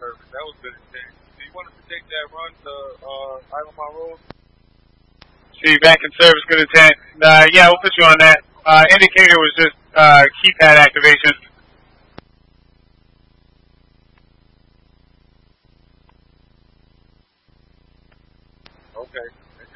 service. That was good intent. Do you want us to take that run to Island Mile Road? See, back in service, good intent. Yeah, we'll put you on that. Indicator was just keypad activation. Okay.